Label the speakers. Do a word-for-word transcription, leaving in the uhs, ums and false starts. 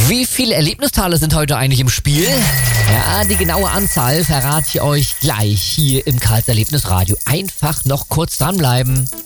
Speaker 1: Wie viele Erlebnisteile sind heute eigentlich im Spiel? Ja, die genaue Anzahl verrate ich euch gleich hier im Karls Erlebnisradio. Einfach noch kurz dranbleiben.